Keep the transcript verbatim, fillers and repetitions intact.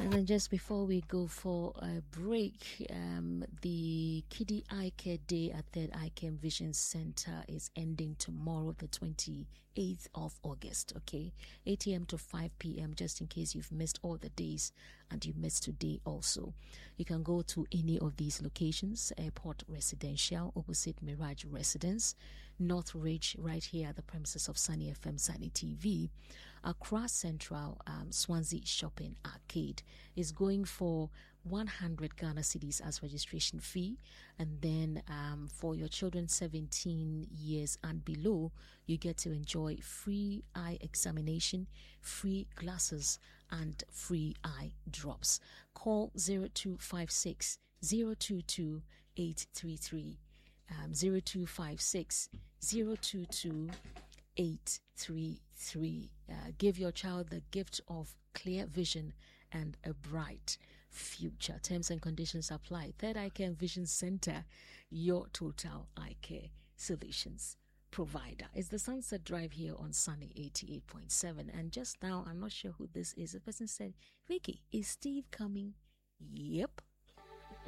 And then just before we go for a break, um, the Kiddie Eye Care Day at Third Eye Care Vision Center is ending tomorrow, the twenty-eighth of August, okay? eight a.m. to five p.m. just in case you've missed all the days and you missed today also. You can go to any of these locations: Airport Residential, opposite Mirage Residence; North Ridge, right here at the premises of Sunny F M, Sunny T V; Accra Central, um, Swansea Shopping Arcade is going for one hundred Ghana cedis as registration fee, and then um, for your children seventeen years and below, you get to enjoy free eye examination, free glasses, and free eye drops. Call zero two five six, zero two two, eight three three, um, zero two five six, zero two two, eight three three. Uh, give your child the gift of clear vision and a bright future. Terms and conditions apply. Third Eye Care Vision Center, your total eye care solutions provider. It's the Sunset Drive here on Sunny eighty-eight point seven. And just now, I'm not sure who this is. The person said, Vicky, is Steve coming? Yep.